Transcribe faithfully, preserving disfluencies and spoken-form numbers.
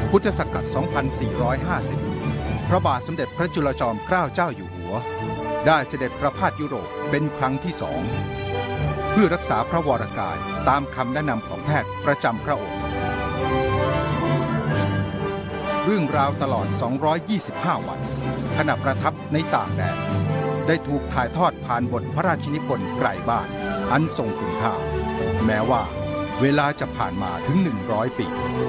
พุทธศักราช สองพันสี่ร้อยห้าสิบ พระบาทสมเด็จพระจุลจอมเกล้าเจ้าอยู่หัวได้เสด็จประพาสยุโรปเป็นครั้งที่สองเพื่อรักษาพระวรกายตามคำแนะนำของแพทย์ประจำพระองค์เรื่องราวตลอด สองร้อยยี่สิบห้า วันขณะประทับในต่างแดนได้ถูกถ่ายทอดผ่านบทพระราชนิพนธ์ไกลบ้านอันทรงคุณค่าแม้ว่าเวลาจะผ่านมาถึงหนึ่งร้อยปี